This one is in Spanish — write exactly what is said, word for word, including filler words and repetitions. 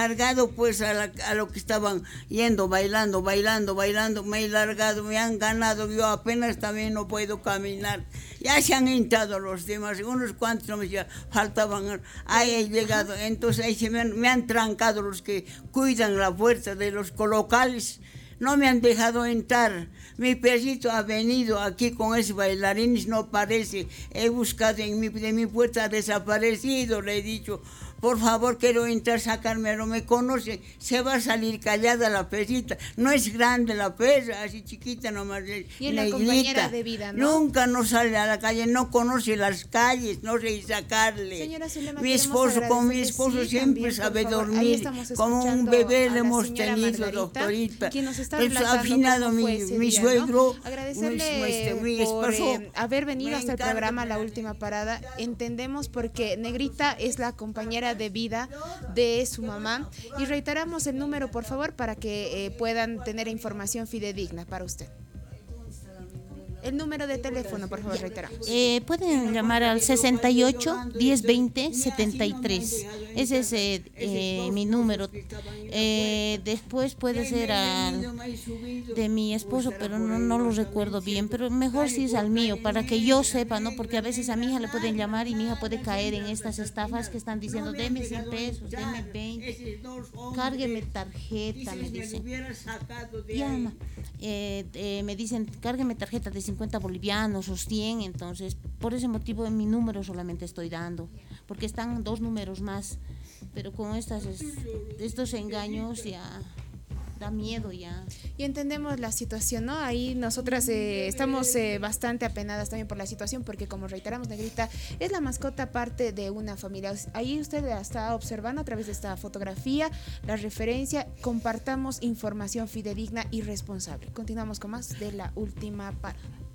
largado pues a, la, a lo que estaban yendo, bailando, bailando, bailando, me he largado, me han ganado, yo apenas también no puedo caminar. Ya se han entrado los demás, unos cuantos no me ya faltaban, ahí he llegado, entonces ahí se me han, me han trancado los que cuidan la puerta de los locales. No me han dejado entrar. Mi perrito ha venido aquí con esos bailarines, no parece. He buscado en mi, de mi puerta, ha desaparecido. Le he dicho, por favor, quiero entrar, sacarme, no me conoce. Se va a salir callada la perrita. No es grande la perra, así chiquita nomás. Y es la compañera de vida, ¿no? Nunca no sale a la calle, no conoce las calles, no sé sacarle. Señora Zulema, mi esposo, con mi esposo sí, siempre también, sabe dormir. Como un bebé le hemos tenido, Margarita, doctorita. Está ha afinado mi, mi día, suegro. ¿no? Agradecerle mi, este, mi por eh, haber venido hasta el programa La Última Parada. Entendemos porque Negrita es la compañera de vida de su mamá. Y reiteramos el número, por favor, para que eh, puedan tener información fidedigna para usted. El número de teléfono, por favor, reiteramos. Eh, pueden llamar al sesenta y ocho, diez veinte, setenta y tres. Ese es eh, eh, mi número. Eh, después puede ser al de mi esposo, pero no, no lo recuerdo bien. Pero mejor si es al mío, para que yo sepa, ¿no? Porque a veces a mi hija le pueden llamar y mi hija puede caer en estas estafas que están diciendo, deme cien pesos, deme veinte, cárgueme tarjeta, me dicen. Llama. Eh, eh, me dicen, cárgueme tarjeta de cincuenta bolivianos o cien, entonces por ese motivo en mi número solamente estoy dando, porque están dos números más, pero con estas estos engaños ya da miedo ya. Y entendemos la situación, ¿no? Ahí nosotras eh, estamos eh, bastante apenadas también por la situación, porque como reiteramos, Negrita es la mascota parte de una familia. Ahí usted la está observando a través de esta fotografía, la referencia. Compartamos información fidedigna y responsable. Continuamos con más de La Última Parada.